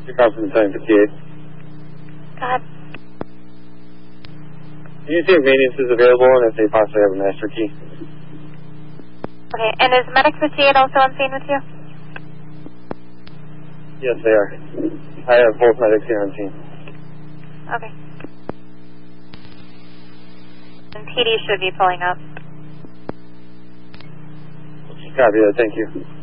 You call from 758. Go ahead. Can you see if maintenance is available and if they possibly have a master key? Okay, and is Medic 58 also on scene with you? Yes, they are. I have both medics here on scene. Okay. And PD should be pulling up. Copy that, thank you.